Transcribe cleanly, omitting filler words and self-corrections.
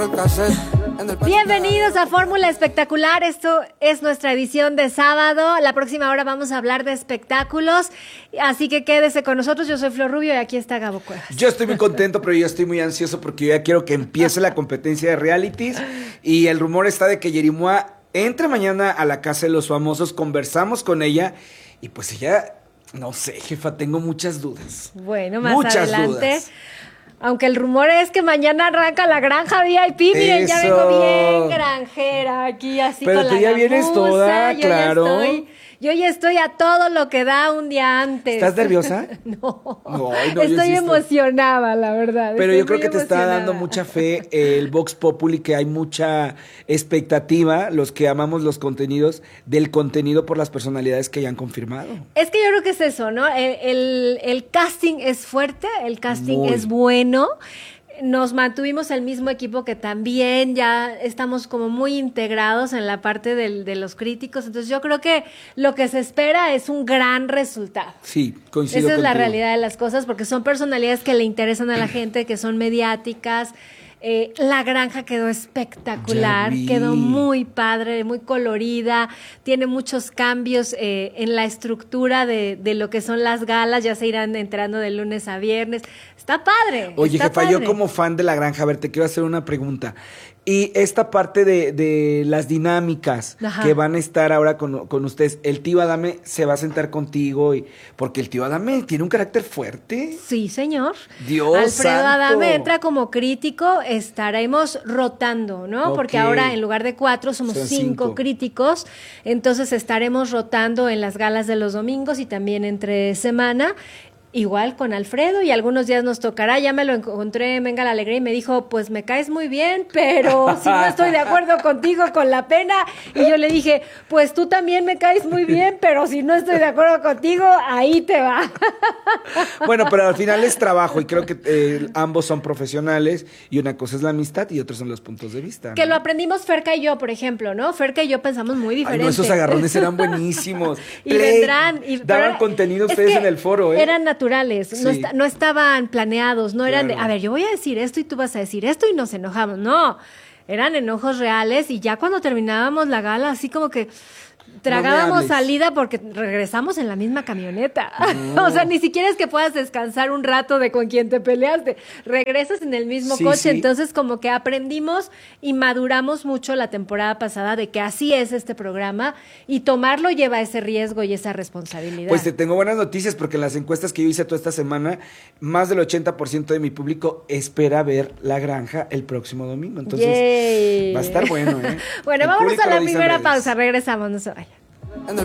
Bienvenidos a Fórmula Espectacular. Esto es nuestra edición de sábado. La próxima hora vamos a hablar de espectáculos, así que quédese con nosotros. Yo soy Flor Rubio y aquí está Gabo Cuevas. Yo estoy muy contento, pero yo estoy muy ansioso porque yo ya quiero que empiece la competencia de realities. Y el rumor está de que Yerimoa entre mañana a la Casa de los Famosos. Conversamos con ella y pues ella, no sé, jefa, tengo muchas dudas. Bueno, más adelante. Aunque el rumor es que mañana arranca la granja VIP. Miren, ya vengo bien granjera aquí, así pero con la tú ya vienes toda, claro. Yo ya estoy a todo lo que da un día antes. ¿Estás nerviosa? No, estoy emocionada, la verdad. Pero yo creo que te está dando mucha fe el Vox Populi, que hay mucha expectativa, los que amamos los contenidos, del contenido por las personalidades que ya han confirmado. Es que yo creo que es eso, ¿no? El casting es fuerte, el casting es bueno. Nos mantuvimos el mismo equipo que también ya estamos como muy integrados en la parte de los críticos. Entonces yo creo que lo que se espera es un gran resultado. Sí, coincido Esa es contigo. la realidad de las cosas, porque son personalidades que le interesan a la gente, que son mediáticas. La granja quedó espectacular, quedó muy padre, muy colorida, tiene muchos cambios en la estructura de lo que son las galas, ya se irán entrando de lunes a viernes. Está padre. Oye, está jefa, padre. yo como fan de la granja, a ver, te quiero hacer una pregunta. Y esta parte de las dinámicas que van a estar ahora con ustedes, el tío Adame se va a sentar contigo, porque el tío Adame tiene un carácter fuerte. Sí, señor. Dios Alfredo santo. Adame entra como crítico, estaremos rotando, ¿no? Okay. Porque ahora en lugar de 4 somos 5 críticos, entonces estaremos rotando en las galas de los domingos y también entre semana. Igual con Alfredo, y algunos días nos tocará. Ya me lo encontré en Venga la Alegría y me dijo, pues me caes muy bien, pero si no estoy de acuerdo contigo con la pena. Y yo le dije, pues tú también me caes muy bien, pero si no estoy de acuerdo contigo, ahí te va. Bueno, pero al final es trabajo y creo que ambos son profesionales y una cosa es la amistad y otros son los puntos de vista, ¿no? Que lo aprendimos Ferca y yo, por ejemplo, ¿no? Ferca y yo pensamos muy diferente. Ay, no, esos agarrones eran buenísimos. Y vendrán. Daban contenido ustedes en el foro, ¿eh? Eran naturales, sí. no estaban planeados, no eran de, a ver, yo voy a decir esto y tú vas a decir esto y nos enojamos. No, eran enojos reales y ya cuando terminábamos la gala, así como que tragábamos salida porque regresamos en la misma camioneta. No. O sea, ni siquiera es que puedas descansar un rato de con quien te peleaste. Regresas en el mismo coche. Sí. Entonces, como que aprendimos y maduramos mucho la temporada pasada de que así es este programa y tomarlo lleva ese riesgo y esa responsabilidad. Pues te tengo buenas noticias porque en las encuestas que yo hice toda esta semana, más del 80% de mi público espera ver La Granja el próximo domingo. Entonces, va a estar bueno, ¿eh? Bueno, vámonos a la primera pausa. Regresamos nosotros.